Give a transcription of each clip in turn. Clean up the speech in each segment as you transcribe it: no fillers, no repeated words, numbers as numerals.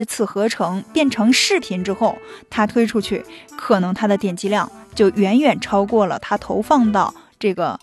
次合成变成视频之后，它推出去，可能它的点击量就远远超过了它投放到这个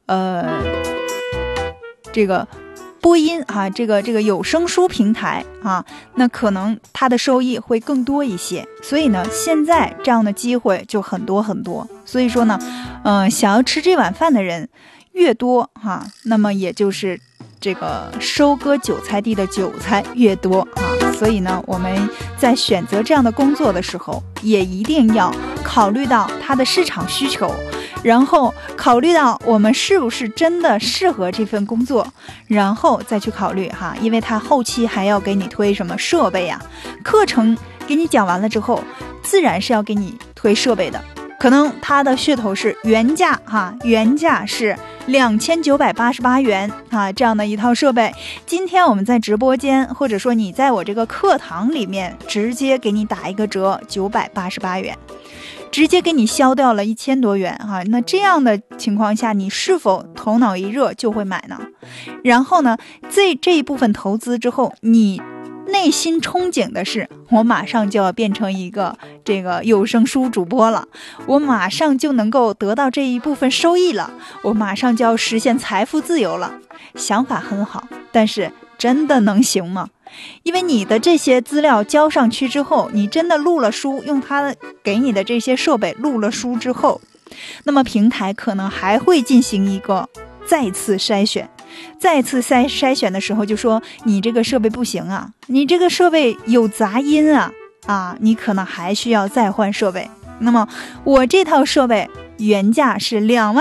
播音啊，这个有声书平台啊，那可能它的收益会更多一些。所以呢，现在这样的机会就很多很多。所以说呢，想要吃这碗饭的人越多哈，那么也就是这个收割韭菜地的韭菜越多啊。所以呢，我们在选择这样的工作的时候，也一定要考虑到它的市场需求。然后考虑到我们是不是真的适合这份工作，然后再去考虑哈，因为他后期还要给你推什么设备啊，课程给你讲完了之后，自然是要给你推设备的。可能它的噱头是原价哈，原价是2988元啊，这样的一套设备，今天我们在直播间或者说你在我这个课堂里面直接给你打一个折，988元。直接给你消掉了1000多元哈，那这样的情况下，你是否头脑一热就会买呢？然后呢，这一部分投资之后，你内心憧憬的是，我马上就要变成一个这个有声书主播了，我马上就能够得到这一部分收益了，我马上就要实现财富自由了。想法很好，但是真的能行吗？因为你的这些资料交上去之后，你真的录了书，用它给你的这些设备录了书之后，那么平台可能还会进行一个再次筛选。再次筛选的时候就说，你这个设备不行啊，你这个设备有杂音啊，你可能还需要再换设备。那么我这套设备原价是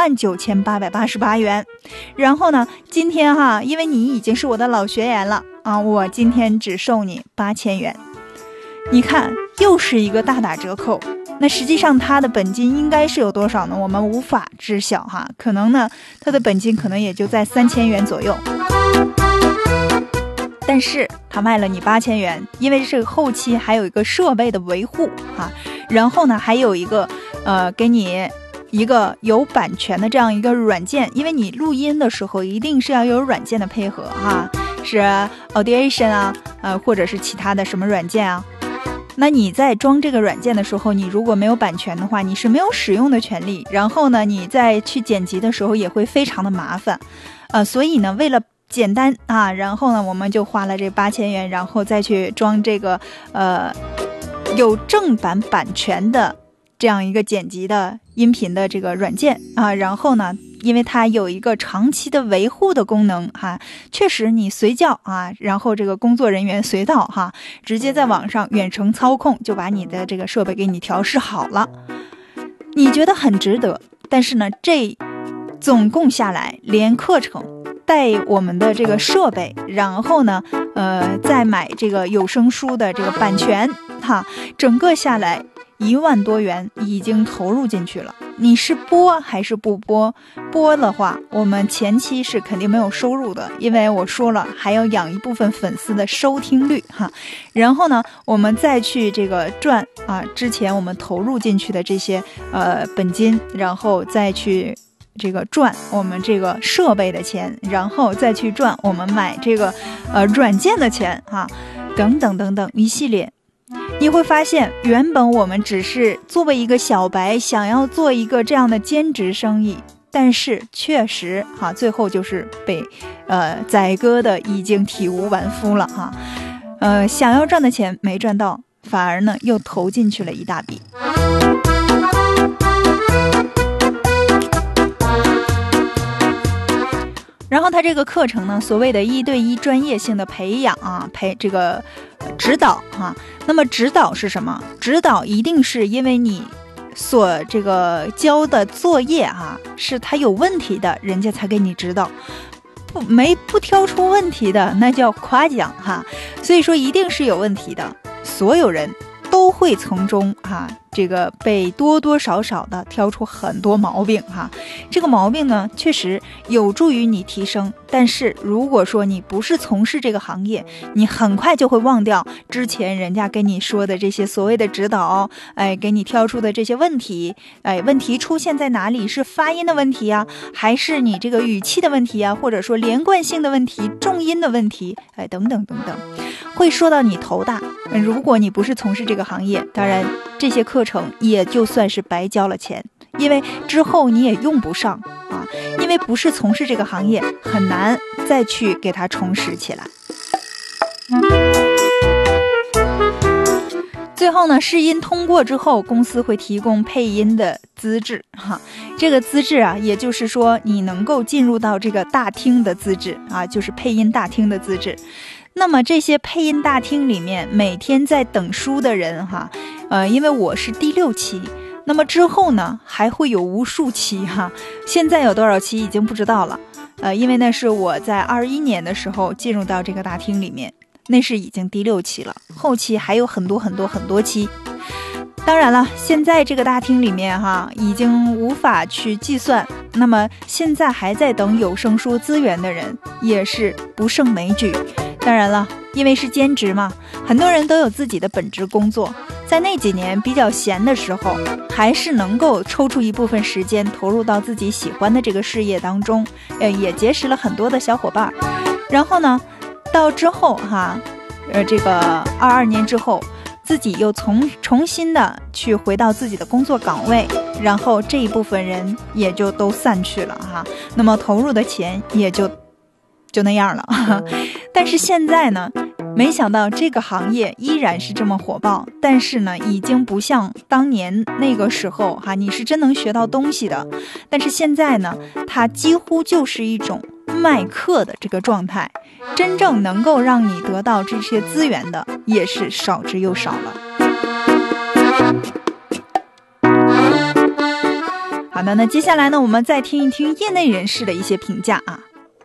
29888元，然后呢，今天哈，因为你已经是我的老学员了啊，我今天只收你8000元。你看，又是一个大打折扣。那实际上它的本金应该是有多少呢？我们无法知晓哈，可能呢，它的本金可能也就在3000元左右。但是它卖了你8000元，因为这个后期还有一个设备的维护啊，然后呢，还有一个给你一个有版权的这样一个软件，因为你录音的时候一定是要有软件的配合哈，是 Audition 啊，或者是其他的什么软件啊。那你在装这个软件的时候，你如果没有版权的话，你是没有使用的权利。然后呢，你在去剪辑的时候也会非常的麻烦，所以呢，为了简单啊，然后呢，我们就花了这8000元，然后再去装这个有正版版权的这样一个剪辑的音频的这个软件啊，然后呢，因为它有一个长期的维护的功能哈，确实你随叫啊，然后这个工作人员随到哈，直接在网上远程操控就把你的这个设备给你调试好了，你觉得很值得。但是呢，这总共下来，连课程带我们的这个设备，然后呢再买这个有声书的这个版权哈，整个下来1万多元已经投入进去了。你是播还是不播？播的话，我们前期是肯定没有收入的，因为我说了，还要养一部分粉丝的收听率哈。然后呢，我们再去这个赚啊，之前我们投入进去的这些本金，然后再去这个赚我们这个设备的钱，然后再去赚我们买这个软件的钱哈，等等等等一系列。你会发现，原本我们只是作为一个小白，想要做一个这样的兼职生意，但是确实哈，最后就是被宰割的已经体无完肤了哈。想要赚的钱没赚到，反而呢又投进去了一大笔。然后他这个课程呢，所谓的1对1专业性的培养啊，这个指导啊。那么指导是什么？指导一定是因为你所这个交的作业啊，是他有问题的，人家才给你指导。不挑出问题的，那叫夸奖哈。所以说一定是有问题的，所有人都会从中这个被多多少少的挑出很多毛病哈。这个毛病呢，确实有助于你提升，但是如果说你不是从事这个行业，你很快就会忘掉之前人家跟你说的这些所谓的指导，给你挑出的这些问题，问题出现在哪里？是发音的问题啊，还是你这个语气的问题啊，或者说连贯性的问题、重音的问题，等等等等，会说到你头大， 如果你不是从事这个行业，当然这些课程也就算是白交了钱，因为之后你也用不上啊，因为不是从事这个行业，很难再去给它重拾起来。最后呢，试音通过之后，公司会提供配音的资质哈。这个资质啊，也就是说你能够进入到这个大厅的资质啊，就是配音大厅的资质。那么这些配音大厅里面，每天在等书的人哈，因为我是第6期，那么之后呢还会有无数期哈，现在有多少期已经不知道了。因为那是我在21年的时候进入到这个大厅里面。那是已经第6期了，后期还有很多期。当然了，现在这个大厅里面哈，已经无法去计算。那么现在还在等有声书资源的人，也是不胜枚举。当然了，因为是兼职嘛，很多人都有自己的本职工作，在那几年比较闲的时候，还是能够抽出一部分时间投入到自己喜欢的这个事业当中，也结识了很多的小伙伴。然后呢，到之后哈，这个22年之后，自己又重新的去回到自己的工作岗位，然后这一部分人也就都散去了哈，那么投入的钱也就那样了。但是现在呢，没想到这个行业依然是这么火爆，但是呢，已经不像当年那个时候哈，你是真能学到东西的。但是现在呢，它几乎就是一种卖课的这个状态，真正能够让你得到这些资源的也是少之又少了。好的，那接下来呢，我们再听一听业内人士的一些评价啊。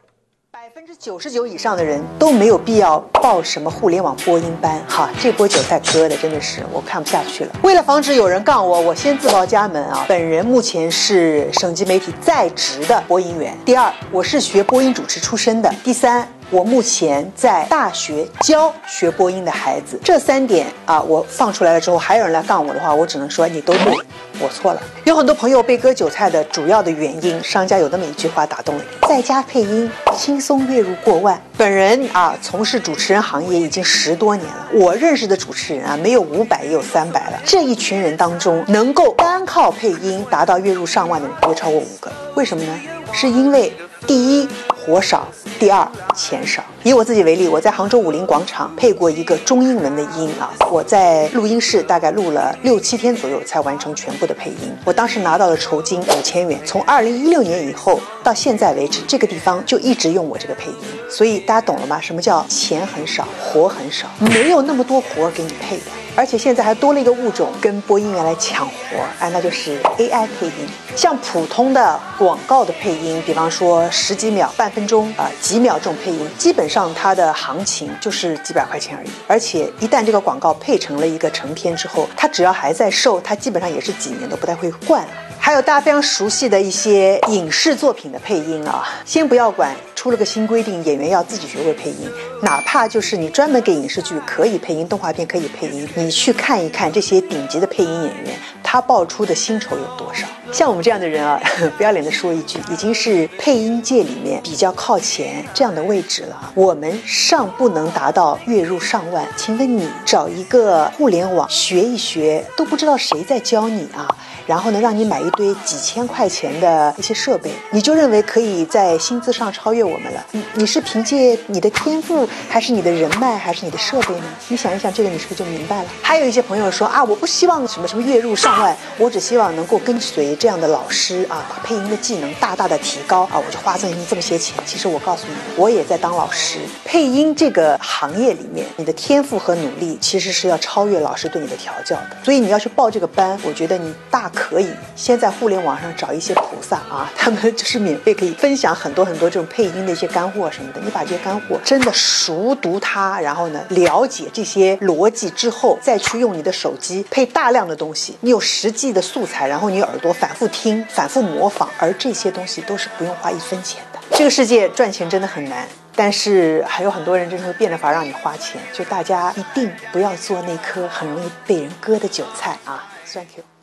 99%以上的人都没有必要报什么互联网播音班哈，这波韭菜割的真的是我看不下去了。为了防止有人杠我先自报家门啊，本人目前是省级媒体在职的播音员。第二，我是学播音主持出身的。第三，我目前在大学教学播音的孩子。这3点啊，我放出来了之后，还有人来杠我的话，我只能说你都对，我错了。有很多朋友被割韭菜的主要的原因，商家有那么一句话打动了你：在家配音，轻松月入过万。本人啊，从事主持人行业已经10多年了，我认识的主持人啊，没有500也有300了。这一群人当中，能够单靠配音达到月入上万的人不会超过5个。为什么呢？是因为第一，活少；第二，钱少。以我自己为例，我在杭州武林广场配过一个中英文的音啊，我在录音室大概录了6、7天左右才完成全部的配音。我当时拿到了酬金5000元。从2016年以后到现在为止，这个地方就一直用我这个配音。所以大家懂了吗？什么叫钱很少，活很少？没有那么多活给你配的。而且现在还多了一个物种跟播音员来抢活，那就是 AI 配音。像普通的广告的配音，比方说10几秒、半分钟几秒这种配音，基本上它的行情就是几百块钱而已。而且一旦这个广告配成了一个成片之后，它只要还在售，它基本上也是几年都不太会换了。还有大家非常熟悉的一些影视作品的配音啊，先不要管出了个新规定，演员要自己学会配音，哪怕就是你专门给影视剧可以配音，动画片可以配音，你去看一看这些顶级的配音演员，他报出的薪酬有多少？像我们这样的人啊，不要脸的说一句，已经是配音界里面比较靠前这样的位置了。我们尚不能达到月入上万，请问你找一个互联网学一学，都不知道谁在教你啊，然后呢让你买一堆几千块钱的一些设备，你就认为可以在薪资上超越我们了？你是凭借你的天赋，还是你的人脉，还是你的设备呢？你想一想，这个你是不是就明白了？还有一些朋友说啊，我不希望什么月入上万，我只希望能够跟随这样的老师啊，把配音的技能大大的提高啊，我就花这么些钱。其实我告诉你，我也在当老师。配音这个行业里面，你的天赋和努力其实是要超越老师对你的调教的。所以你要去报这个班，我觉得你大可以先在互联网上找一些菩萨啊，他们就是免费可以分享很多这种配音的一些干货什么的。你把这些干货真的熟读它，然后呢了解这些逻辑之后，再去用你的手机配大量的东西，你有实际的素材，然后你耳朵反复听、反复模仿，而这些东西都是不用花1分钱的。这个世界赚钱真的很难，但是还有很多人真的会变着法让你花钱，就大家一定不要做那颗很容易被人割的韭菜啊 ！Thank you。